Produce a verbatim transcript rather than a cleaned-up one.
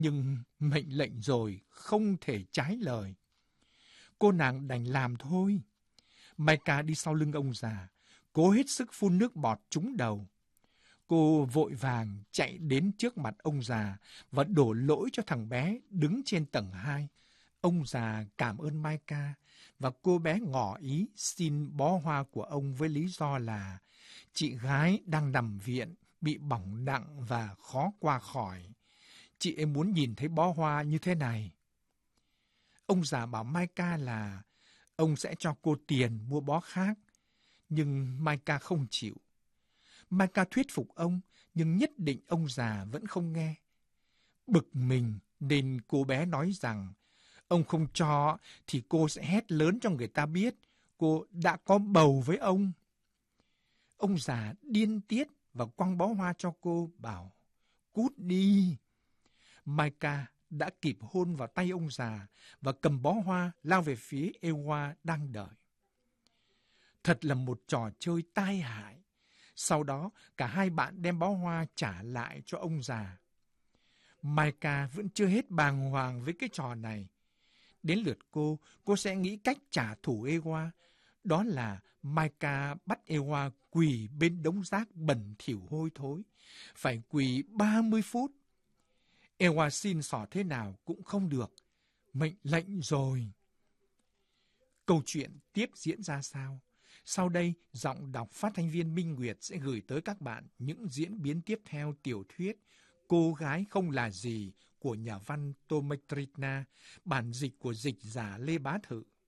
Nhưng mệnh lệnh rồi, không thể trái lời. Cô nàng đành làm thôi. Micah đi sau lưng ông già, cố hết sức phun nước bọt trúng đầu. Cô vội vàng chạy đến trước mặt ông già và đổ lỗi cho thằng bé đứng trên tầng hai. Ông già cảm ơn Micah và cô bé ngỏ ý xin bó hoa của ông với lý do là chị gái đang nằm viện, bị bỏng nặng và khó qua khỏi. Chị ấy muốn nhìn thấy bó hoa như thế này. Ông già bảo Micah là ông sẽ cho cô tiền mua bó khác, nhưng Micah không chịu. Micah thuyết phục ông, nhưng nhất định ông già vẫn không nghe. Bực mình nên cô bé nói rằng ông không cho thì cô sẽ hét lớn cho người ta biết cô đã có bầu với ông. Ông già điên tiết và quăng bó hoa cho cô, bảo cút đi. Micah đã kịp hôn vào tay ông già và cầm bó hoa lao về phía Ewa đang đợi. Thật là một trò chơi tai hại. Sau đó, cả hai bạn đem bó hoa trả lại cho ông già. Micah vẫn chưa hết bàng hoàng với cái trò này. Đến lượt cô, cô sẽ nghĩ cách trả thù Ewa. Đó là Micah bắt Ewa quỳ bên đống rác bẩn thỉu hôi thối. Phải quỳ ba mươi phút. Ewa xin xỏ thế nào cũng không được. Mệnh lệnh rồi. Câu chuyện tiếp diễn ra sao? Sau đây, giọng đọc phát thanh viên Minh Nguyệt sẽ gửi tới các bạn những diễn biến tiếp theo tiểu thuyết Cô gái không là gì của nhà văn Tomatrina, bản dịch của dịch giả Lê Bá Thự.